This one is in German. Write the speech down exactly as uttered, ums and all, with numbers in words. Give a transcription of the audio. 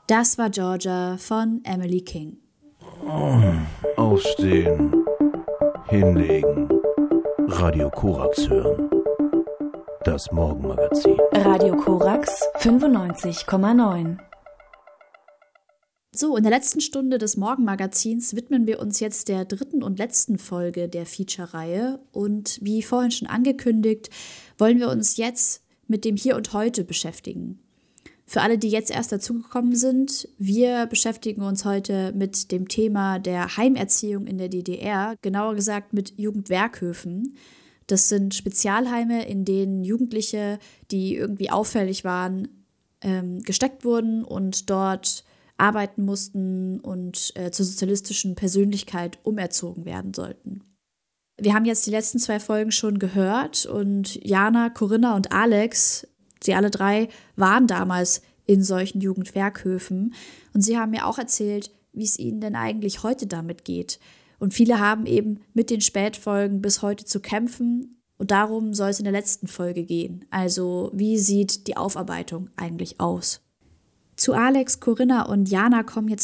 Das war Georgia von Emily King. Aufstehen, hinlegen, Radio Korax hören. Das Morgenmagazin. Radio Korax fünfundneunzig Komma neun. So, in der letzten Stunde des Morgenmagazins widmen wir uns jetzt der dritten und letzten Folge der Feature-Reihe. Und wie vorhin schon angekündigt, wollen wir uns jetzt mit dem Hier und Heute beschäftigen. Für alle, die jetzt erst dazugekommen sind, wir beschäftigen uns heute mit dem Thema der Heimerziehung in der D D R, genauer gesagt mit Jugendwerkhöfen. Das sind Spezialheime, in denen Jugendliche, die irgendwie auffällig waren, ähm, gesteckt wurden und dort arbeiten mussten und äh, zur sozialistischen Persönlichkeit umerzogen werden sollten. Wir haben jetzt die letzten zwei Folgen schon gehört und Jana, Corinna und Alex, sie alle drei waren damals in solchen Jugendwerkhöfen und sie haben mir auch erzählt, wie es ihnen denn eigentlich heute damit geht. Und viele haben eben mit den Spätfolgen bis heute zu kämpfen und darum soll es in der letzten Folge gehen. Also wie sieht die Aufarbeitung eigentlich aus? Zu Alex, Corinna und Jana kommen jetzt